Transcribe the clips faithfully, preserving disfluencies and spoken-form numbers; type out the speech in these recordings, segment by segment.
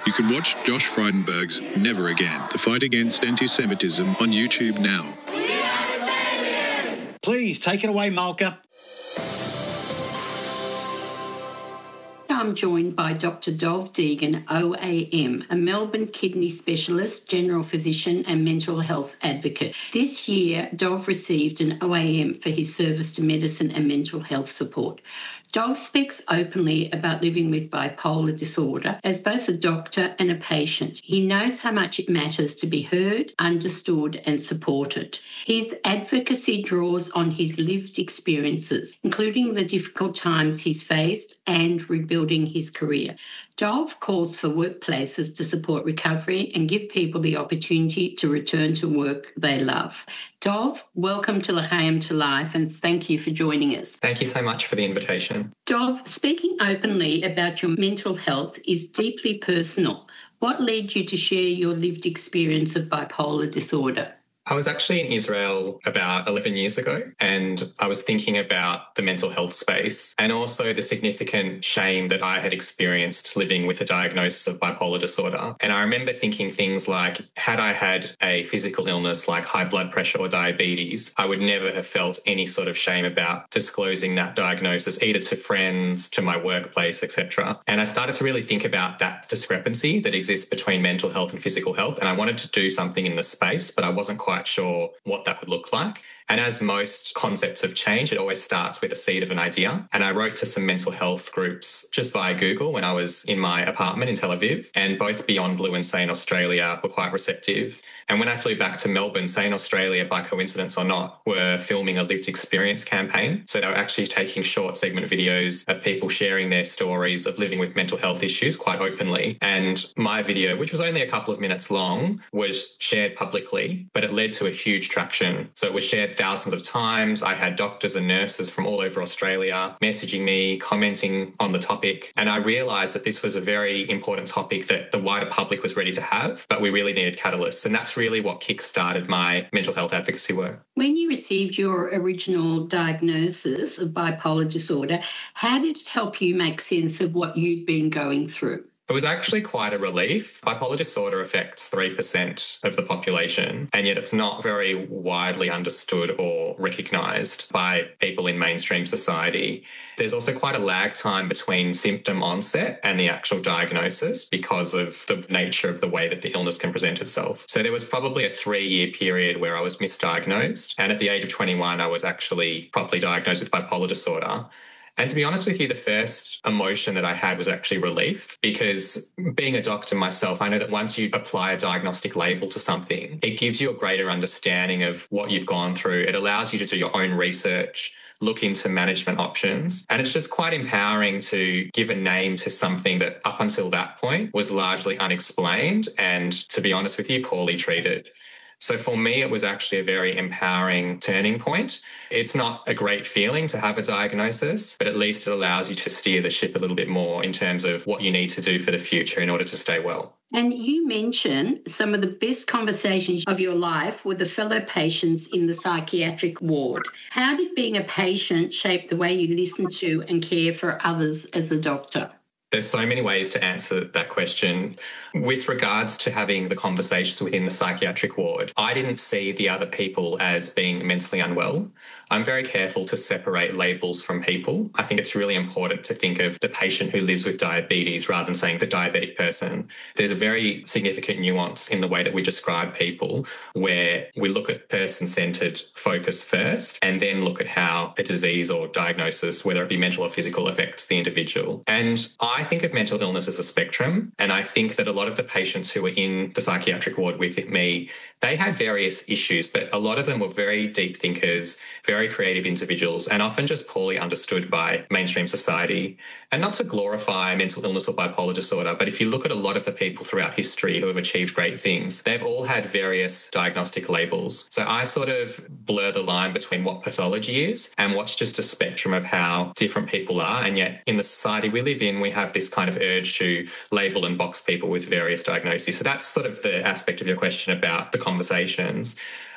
You can watch Josh Frydenberg's Never Again, the fight against anti-Semitism on YouTube now. Please, take it away, Malka. I'm joined by Doctor Dov Deegan, O A M, a Melbourne kidney specialist, general physician and mental health advocate. This year, Dov received an O A M for his service to medicine and mental health support. Dov speaks openly about living with bipolar disorder as both a doctor and a patient. He knows how much it matters to be heard, understood and supported. His advocacy draws on his lived experiences, including the difficult times he's faced and rebuilding his career. Dov calls for workplaces to support recovery and give people the opportunity to return to work they love. Dov, welcome to L'chaim to Life and thank you for joining us. Thank you so much for the invitation. Dov, speaking openly about your mental health is deeply personal. What led you to share your lived experience of bipolar disorder? I was actually in Israel about eleven years ago, and I was thinking about the mental health space and also the significant shame that I had experienced living with a diagnosis of bipolar disorder. And I remember thinking things like, had I had a physical illness like high blood pressure or diabetes, I would never have felt any sort of shame about disclosing that diagnosis, either to friends, to my workplace, et cetera. And I started to really think about that discrepancy that exists between mental health and physical health. And I wanted to do something in the space, but I wasn't quite quite sure what that would look like. And as most concepts of change, it always starts with a seed of an idea. And I wrote to some mental health groups just via Google when I was in my apartment in Tel Aviv. And both Beyond Blue and Sane Australia were quite receptive. And when I flew back to Melbourne, Sane Australia, by coincidence or not, were filming a lived experience campaign. So they were actually taking short segment videos of people sharing their stories of living with mental health issues quite openly. And my video, which was only a couple of minutes long, was shared publicly, but it led to a huge traction. So it was shared thousands of times. I had doctors and nurses from all over Australia messaging me, commenting on the topic. And I realised that this was a very important topic that the wider public was ready to have, but we really needed catalysts. And that's really what kick-started my mental health advocacy work. When you received your original diagnosis of bipolar disorder, how did it help you make sense of what you'd been going through? It was actually quite a relief. Bipolar disorder affects three percent of the population, and yet it's not very widely understood or recognised by people in mainstream society. There's also quite a lag time between symptom onset and the actual diagnosis because of the nature of the way that the illness can present itself. So there was probably a three-year period where I was misdiagnosed, and at the age of twenty-one, I was actually properly diagnosed with bipolar disorder. And to be honest with you, the first emotion that I had was actually relief, because being a doctor myself, I know that once you apply a diagnostic label to something, it gives you a greater understanding of what you've gone through. It allows you to do your own research, look into management options. And it's just quite empowering to give a name to something that up until that point was largely unexplained and, to be honest with you, poorly treated. So for me, it was actually a very empowering turning point. It's not a great feeling to have a diagnosis, but at least it allows you to steer the ship a little bit more in terms of what you need to do for the future in order to stay well. And you mentioned some of the best conversations of your life with the fellow patients in the psychiatric ward. How did being a patient shape the way you listen to and care for others as a doctor? There's so many ways to answer that question. With regards to having the conversations within the psychiatric ward, I didn't see the other people as being mentally unwell. I'm very careful to separate labels from people. I think it's really important to think of the patient who lives with diabetes rather than saying the diabetic person. There's a very significant nuance in the way that we describe people, where we look at person-centred focus first and then look at how a disease or diagnosis, whether it be mental or physical, affects the individual. And I think of mental illness as a spectrum, and I think that a lot of the patients who were in the psychiatric ward with me, they had various issues, but a lot of them were very deep thinkers, very creative individuals, and often just poorly understood by mainstream society. And not to glorify mental illness or bipolar disorder, but if you look at a lot of the people throughout history who have achieved great things, they've all had various diagnostic labels. So I sort of blur the line between what pathology is and what's just a spectrum of how different people are. And yet in the society we live in, we have this kind of urge to label and box people with various diagnoses. So that's sort of the aspect of your question about the conversations.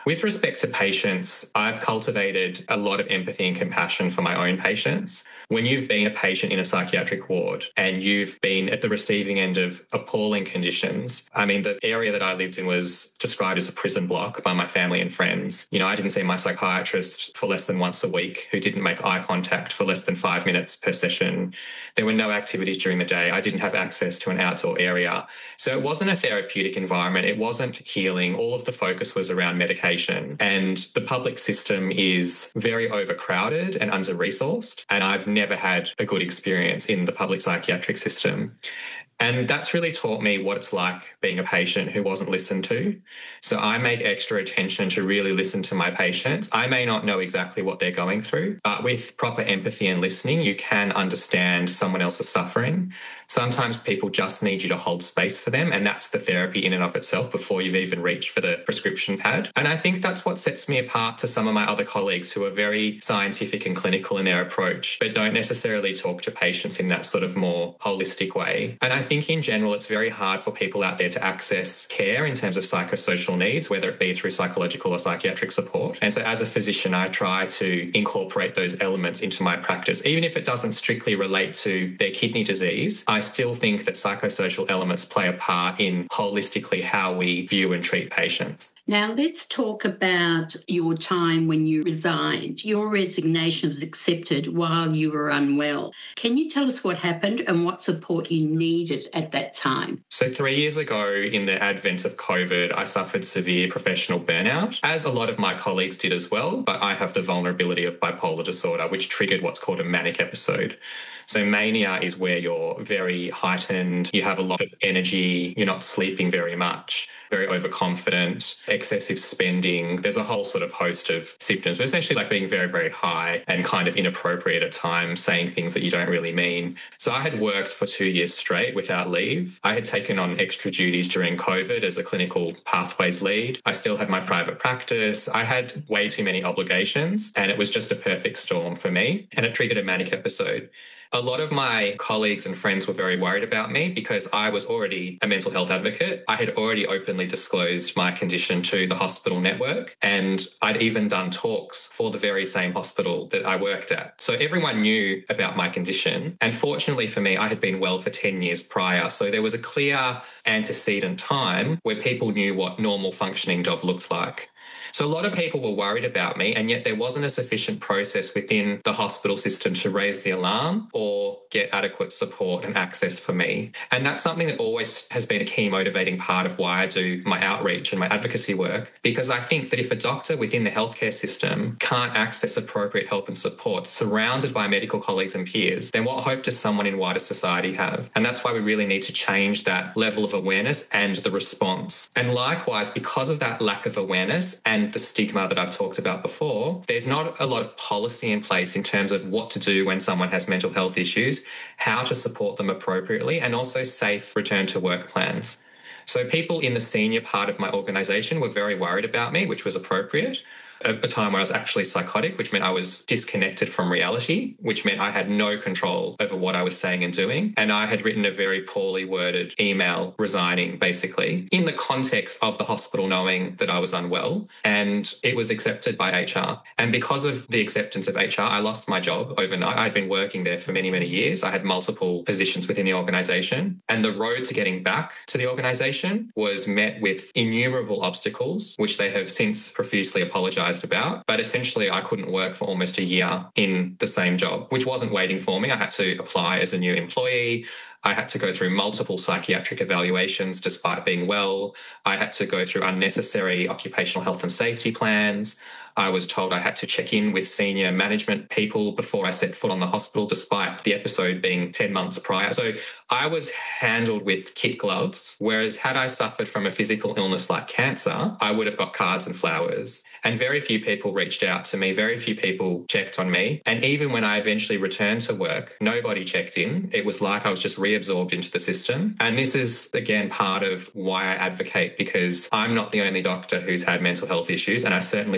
With respect to patients, I've cultivated a lot of empathy and compassion for my own patients. When you've been a patient in a psychiatric ward and you've been at the receiving end of appalling conditions, I mean, the area that I lived in was described as a prison block by my family and friends. You know, I didn't see my psychiatrist for less than once a week, who didn't make eye contact for less than five minutes per session. There were no activities during the day. I didn't have access to an outdoor area. So it wasn't a therapeutic environment. It wasn't healing. All of the focus was around medication. And the public system is very overcrowded and under-resourced. And I've never had a good experience in the public psychiatric system. And that's really taught me what it's like being a patient who wasn't listened to. So I make extra attention to really listen to my patients. I may not know exactly what they're going through, but with proper empathy and listening, you can understand someone else's suffering. Sometimes people just need you to hold space for them, and that's the therapy in and of itself before you've even reached for the prescription pad. And I think that's what sets me apart to some of my other colleagues who are very scientific and clinical in their approach, but don't necessarily talk to patients in that sort of more holistic way. And I think in general, it's very hard for people out there to access care in terms of psychosocial needs, whether it be through psychological or psychiatric support. And so as a physician, I try to incorporate those elements into my practice. Even if it doesn't strictly relate to their kidney disease, I still think that psychosocial elements play a part in holistically how we view and treat patients. Now, let's talk about your time when you resigned. Your resignation was accepted while you were unwell. Can you tell us what happened and what support you needed at that time? So three years ago, in the advent of COVID, I suffered severe professional burnout, as a lot of my colleagues did as well, but I have the vulnerability of bipolar disorder, which triggered what's called a manic episode. So mania is where you're very heightened, you have a lot of energy, you're not sleeping very much, very overconfident, excessive spending. There's a whole sort of host of symptoms, but essentially like being very, very high and kind of inappropriate at times, saying things that you don't really mean. So I had worked for two years straight without leave. I had taken on extra duties during COVID as a clinical pathways lead. I still had my private practice. I had way too many obligations, and it was just a perfect storm for me, and it triggered a manic episode. A lot of my colleagues and friends were very worried about me because I was already a mental health advocate. I had already openly disclosed my condition to the hospital network, and I'd even done talks for the very same hospital that I worked at. So everyone knew about my condition. And fortunately for me, I had been well for ten years prior. So there was a clear antecedent time where people knew what normal functioning Dov looked like. So a lot of people were worried about me, and yet there wasn't a sufficient process within the hospital system to raise the alarm or get adequate support and access for me. And that's something that always has been a key motivating part of why I do my outreach and my advocacy work, because I think that if a doctor within the healthcare system can't access appropriate help and support surrounded by medical colleagues and peers, then what hope does someone in wider society have? And that's why we really need to change that level of awareness and the response. And likewise, because of that lack of awareness and the stigma that I've talked about before, there's not a lot of policy in place in terms of what to do when someone has mental health issues, how to support them appropriately, and also safe return to work plans. So people in the senior part of my organisation were very worried about me, which was appropriate. A time where I was actually psychotic, which meant I was disconnected from reality, which meant I had no control over what I was saying and doing. And I had written a very poorly worded email resigning, basically, in the context of the hospital knowing that I was unwell. And it was accepted by H R. And because of the acceptance of H R, I lost my job overnight. I'd been working there for many, many years. I had multiple positions within the organisation. And the road to getting back to the organisation was met with innumerable obstacles, which they have since profusely apologised about, but essentially I couldn't work for almost a year in the same job, which wasn't waiting for me. I had to apply as a new employee. I had to go through multiple psychiatric evaluations despite being well. I had to go through unnecessary occupational health and safety plans. I was told I had to check in with senior management people before I set foot on the hospital, despite the episode being ten months prior. So I was handled with kid gloves, whereas had I suffered from a physical illness like cancer, I would have got cards and flowers. And very few people reached out to me. Very few people checked on me. And even when I eventually returned to work, nobody checked in. It was like I was just reabsorbed into the system. And this is, again, part of why I advocate, because I'm not the only doctor who's had mental health issues, and I certainly won't be the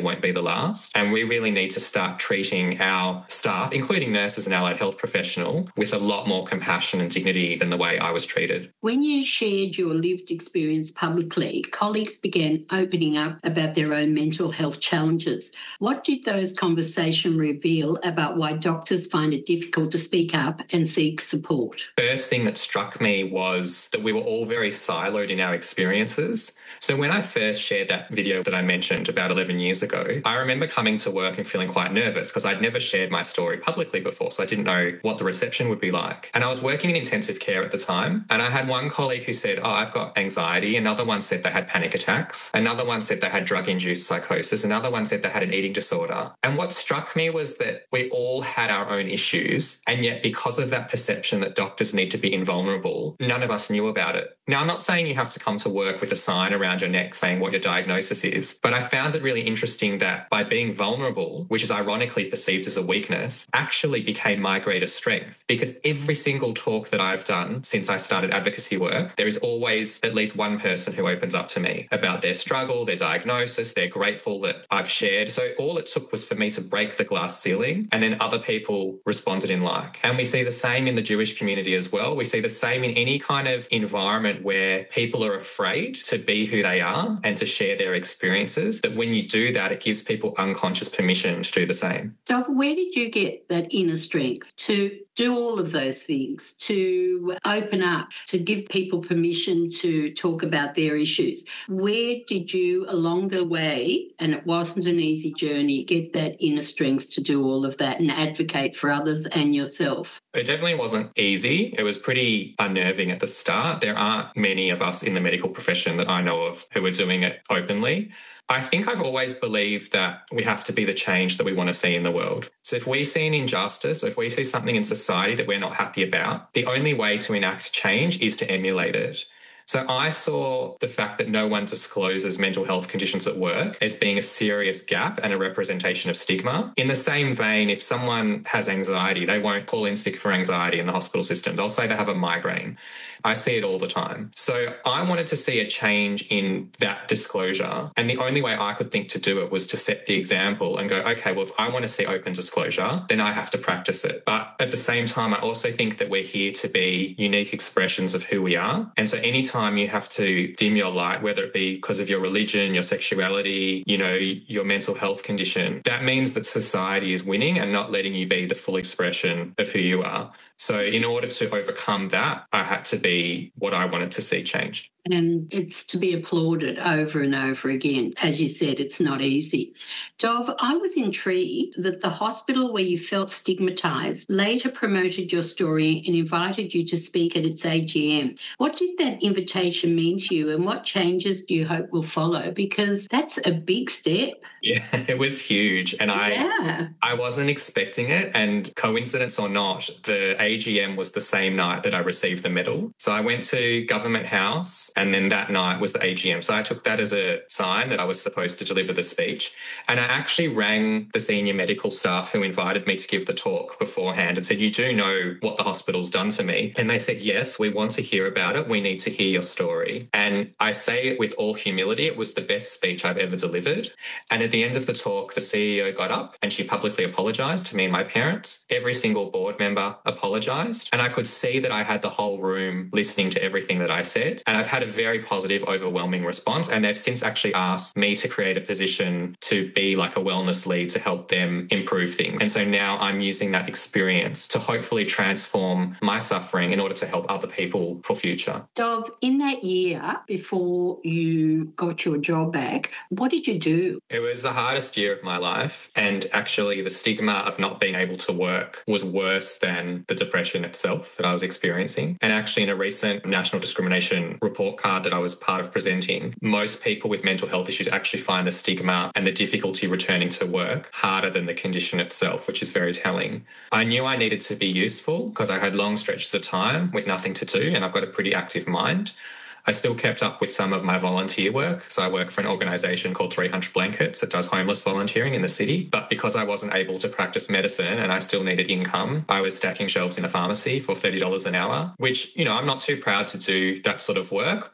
last. And we really need to start treating our staff, including nurses and allied health professional, with a lot more compassion and dignity than the way I was treated. When you shared your lived experience publicly, colleagues began opening up about their own mental health challenges. What did those conversations reveal about why doctors find it difficult to speak up and seek support? First thing that struck me was that we were all very siloed in our experiences. So when I first shared that video that I mentioned about eleven years ago, I remember coming to work and feeling quite nervous because I'd never shared my story publicly before, so I didn't know what the reception would be like. And I was working in intensive care at the time, and I had one colleague who said, oh, I've got anxiety. Another one said they had panic attacks. Another one said they had drug-induced psychosis. Another one said they had an eating disorder. And what struck me was that we all had our own issues, and yet because of that perception that doctors need to be invulnerable, none of us knew about it. Now, I'm not saying you have to come to work with a sign around your neck saying what your diagnosis is, but I found it really interesting that by being vulnerable, which is ironically perceived as a weakness, actually became my greatest strength. Because every single talk that I've done since I started advocacy work, there is always at least one person who opens up to me about their struggle, their diagnosis. They're grateful that I've shared. So all it took was for me to break the glass ceiling, and then other people responded in like. And we see the same in the Jewish community as well. We see the same in any kind of environment where people are afraid to be who they are and to share their experiences, that when you do that, it gives people unconscious permission to do the same. Dov, where did you get that inner strength to do all of those things, to open up, to give people permission to talk about their issues? Where did you, along the way, and it wasn't an easy journey, get that inner strength to do all of that and advocate for others and yourself? It definitely wasn't easy. It was pretty unnerving at the start. There aren't many of us in the medical profession that I know of who are doing it openly. I think I've always believed that we have to be the change that we want to see in the world. So if we see an injustice, or if we see something in society that we're not happy about, the only way to enact change is to emulate it. So I saw the fact that no one discloses mental health conditions at work as being a serious gap and a representation of stigma. In the same vein, if someone has anxiety, they won't call in sick for anxiety in the hospital system. They'll say they have a migraine. I see it all the time. So I wanted to see a change in that disclosure. And the only way I could think to do it was to set the example and go, okay, well, if I want to see open disclosure, then I have to practice it. But at the same time, I also think that we're here to be unique expressions of who we are. And so anytime you have to dim your light, whether it be because of your religion, your sexuality, you know, your mental health condition, that means that society is winning and not letting you be the full expression of who you are. So in order to overcome that, I had to be what I wanted to see change. And it's to be applauded over and over again. As you said, it's not easy. Dov, I was intrigued that the hospital where you felt stigmatised later promoted your story and invited you to speak at its A G M. What did that invitation mean to you, and what changes do you hope will follow? Because that's a big step. Yeah, it was huge. And I yeah. I wasn't expecting it. And coincidence or not, the A G M was the same night that I received the medal. So I went to Government House, and then that night was the A G M. So I took that as a sign that I was supposed to deliver the speech. And I actually rang the senior medical staff who invited me to give the talk beforehand and said, you do know what the hospital's done to me? And they said, yes, we want to hear about it. We need to hear your story. And I say it with all humility, it was the best speech I've ever delivered. And at the end of the talk, the C E O got up and she publicly apologised to me and my parents. Every single board member apologised. And I could see that I had the whole room listening to everything that I said. And I've had a very positive, overwhelming response. And they've since actually asked me to create a position to be like a wellness lead to help them improve things. And so now I'm using that experience to hopefully transform my suffering in order to help other people for future. Dov, in that year before you got your job back, what did you do? It was the hardest year of my life. And actually the stigma of not being able to work was worse than the depression itself that I was experiencing. And actually in a recent national discrimination report card that I was part of presenting, most people with mental health issues actually find the stigma and the difficulty returning to work harder than the condition itself, which is very telling. I knew I needed to be useful because I had long stretches of time with nothing to do and I've got a pretty active mind. I still kept up with some of my volunteer work. So I work for an organisation called three hundred Blankets that does homeless volunteering in the city. But because I wasn't able to practice medicine and I still needed income, I was stacking shelves in a pharmacy for thirty dollars an hour, which, you know, I'm not too proud to do that sort of work, but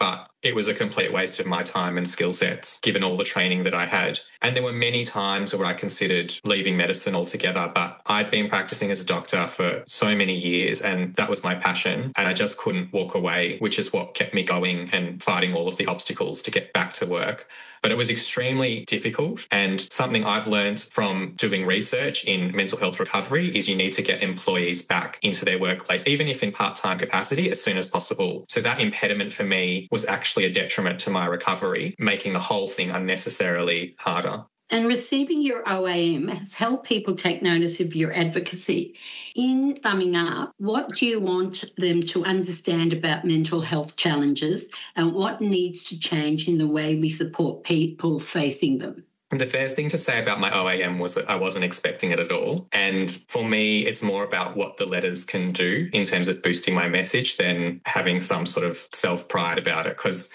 it was a complete waste of my time and skill sets, given all the training that I had. And there were many times where I considered leaving medicine altogether, but I'd been practicing as a doctor for so many years and that was my passion. And I just couldn't walk away, which is what kept me going and fighting all of the obstacles to get back to work. But it was extremely difficult, and something I've learned from doing research in mental health recovery is you need to get employees back into their workplace, even if in part-time capacity, as soon as possible. So that impediment for me was actually a detriment to my recovery, making the whole thing unnecessarily harder. And receiving your O A M has helped people take notice of your advocacy. In summing up, what do you want them to understand about mental health challenges and what needs to change in the way we support people facing them? The first thing to say about my O A M was that I wasn't expecting it at all. And for me, it's more about what the letters can do in terms of boosting my message than having some sort of self-pride about it. Because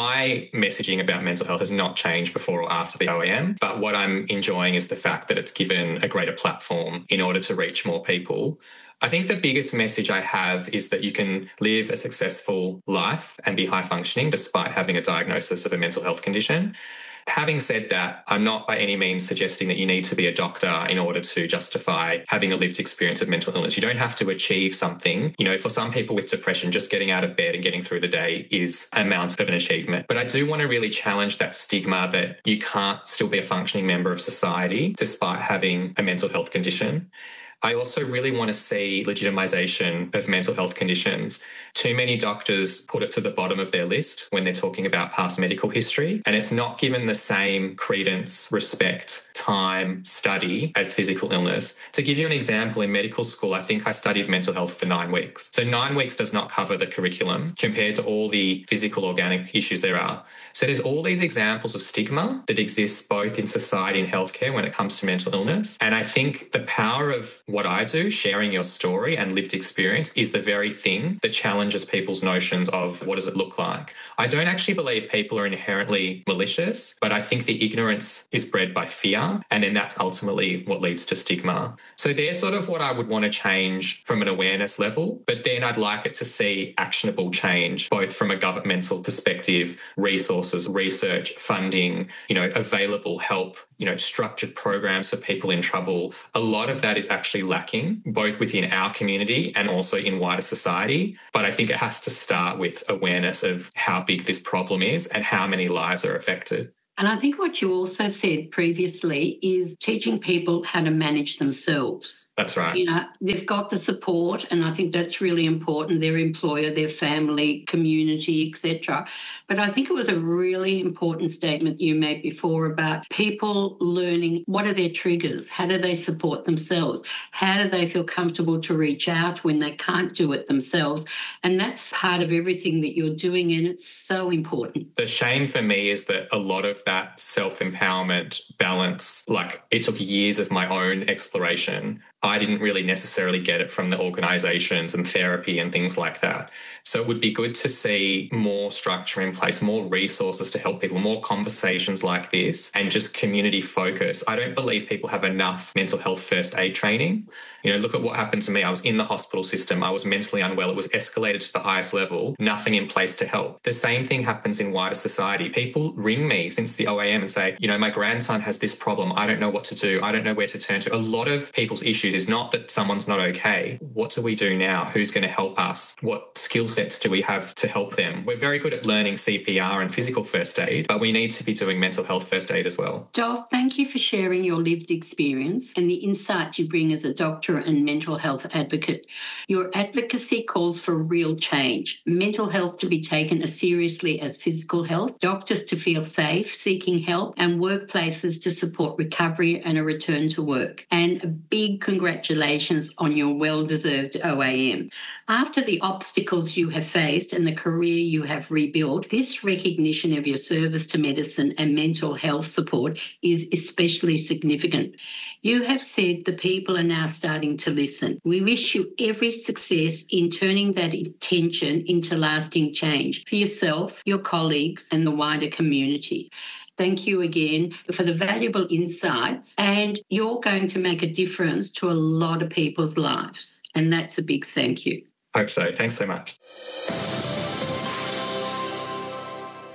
my messaging about mental health has not changed before or after the O A M. But what I'm enjoying is the fact that it's given a greater platform in order to reach more people. I think the biggest message I have is that you can live a successful life and be high functioning despite having a diagnosis of a mental health condition. Having said that, I'm not by any means suggesting that you need to be a doctor in order to justify having a lived experience of mental illness. You don't have to achieve something. You know, for some people with depression, just getting out of bed and getting through the day is an amount of an achievement. But I do want to really challenge that stigma that you can't still be a functioning member of society despite having a mental health condition. I also really want to see legitimisation of mental health conditions. Too many doctors put it to the bottom of their list when they're talking about past medical history, and it's not given the same credence, respect, time, study as physical illness. To give you an example, in medical school, I think I studied mental health for nine weeks. So nine weeks does not cover the curriculum compared to all the physical organic issues there are. So there's all these examples of stigma that exists both in society and healthcare when it comes to mental illness. And I think the power of what I do, sharing your story and lived experience, is the very thing that challenges people's notions of what does it look like. I don't actually believe people are inherently malicious, but I think the ignorance is bred by fear, and then that's ultimately what leads to stigma. So they're sort of what I would want to change from an awareness level, but then I'd like it to see actionable change, both from a governmental perspective, resources, research, funding, you know, available help, you know, structured programs for people in trouble. A lot of that is actually lacking, both within our community and also in wider society. But I think it has to start with awareness of how big this problem is and how many lives are affected. And I think what you also said previously is teaching people how to manage themselves. That's right. You know, they've got the support, and I think that's really important, their employer, their family, community, et cetera. But I think it was a really important statement you made before about people learning what are their triggers, how do they support themselves, how do they feel comfortable to reach out when they can't do it themselves. And that's part of everything that you're doing, and it's so important. The shame for me is that a lot of that self-empowerment balance, like it took years of my own exploration. I didn't really necessarily get it from the organisations and therapy and things like that. So it would be good to see more structure in place, more resources to help people, more conversations like this, and just community focus. I don't believe people have enough mental health first aid training. You know, look at what happened to me. I was in the hospital system. I was mentally unwell. It was escalated to the highest level. Nothing in place to help. The same thing happens in wider society. People ring me since the O A M and say, you know, my grandson has this problem. I don't know what to do. I don't know where to turn to. A lot of people's issues is not that someone's not okay. What do we do now? Who's going to help us? What skill sets do we have to help them? We're very good at learning C P R and physical first aid, but we need to be doing mental health first aid as well. Dov, thank you for sharing your lived experience and the insights you bring as a doctor and mental health advocate. Your advocacy calls for real change, mental health to be taken as seriously as physical health, doctors to feel safe seeking help, and workplaces to support recovery and a return to work. And a big congratulations on your well-deserved O A M. After the obstacles you have faced and the career you have rebuilt, this recognition of your service to medicine and mental health support is especially significant. You have said the people are now starting to listen. We wish you every success in turning that attention into lasting change for yourself, your colleagues, and the wider community. Thank you again for the valuable insights, and you're going to make a difference to a lot of people's lives. And that's a big thank you. Hope so. Thanks so much.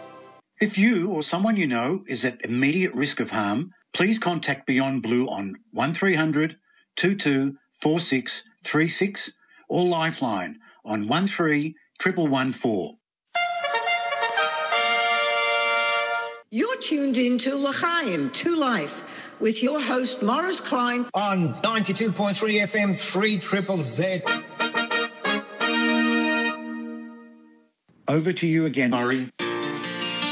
If you or someone you know is at immediate risk of harm, please contact Beyond Blue on one three hundred, two two four six three six or Lifeline on one three one one one four. You're tuned in to L'chaim, to Life, with your host Morris Klein on ninety-two point three F M, three triple Z. Over to you again, Murray.